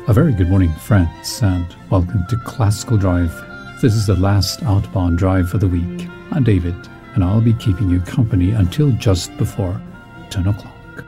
A very good morning, friends, and welcome to Classical Drive. This is the last outbound drive for the week. I'm David, and I'll be keeping you company until just before 10 o'clock.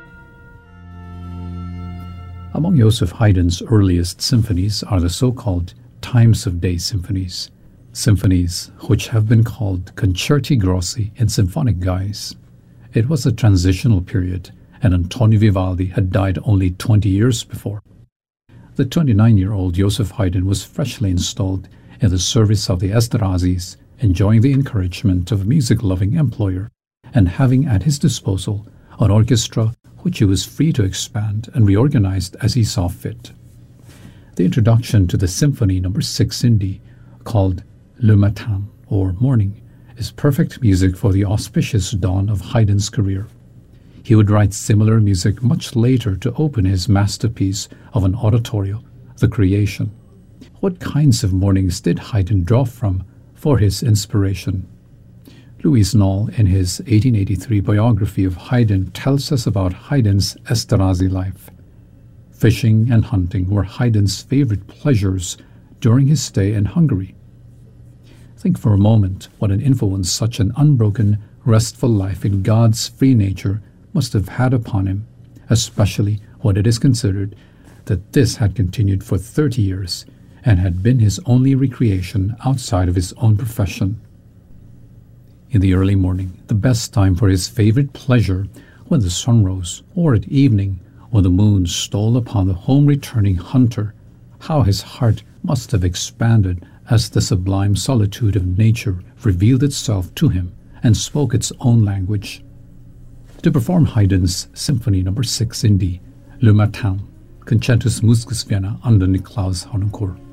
Among Joseph Haydn's earliest symphonies are the so-called Times of Day symphonies, symphonies which have been called concerti grossi in symphonic guise. It was a transitional period, and Antonio Vivaldi had died only 20 years before. The 29-year-old Joseph Haydn was freshly installed in the service of the Esterházys, enjoying the encouragement of a music-loving employer and having at his disposal an orchestra which he was free to expand and reorganize as he saw fit. The introduction to the Symphony No. 6 in D, called Le Matin, or Morning, is perfect music for the auspicious dawn of Haydn's career. He would write similar music much later to open his masterpiece of an oratorio, The Creation. What kinds of mornings did Haydn draw from for his inspiration? Louis Noll, in his 1883 biography of Haydn, tells us about Haydn's Esterházy life. Fishing and hunting were Haydn's favorite pleasures during his stay in Hungary. Think for a moment what an influence such an unbroken, restful life in God's free nature must have had upon him, especially when it is considered that this had continued for 30 years and had been his only recreation outside of his own profession. In the early morning, the best time for his favorite pleasure, when the sun rose, or at evening, when the moon stole upon the home-returning hunter, how his heart must have expanded as the sublime solitude of nature revealed itself to him and spoke its own language. To perform Haydn's Symphony No. 6 in D, Le Matin, Concertus Musicus Vienna under Niklaus Harnoncourt.